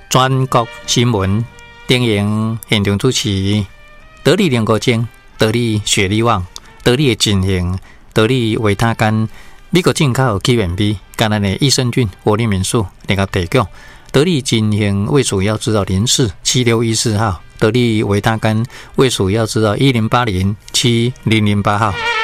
全国新闻电影现场主持，得力联国精，得力雪力旺，得力的进行，得力维他甘，美国进口起源比，橄榄的益生菌活力民宿联合提供，得力进行卫鼠药制造047614号，得力维他甘卫鼠药制造10807008号。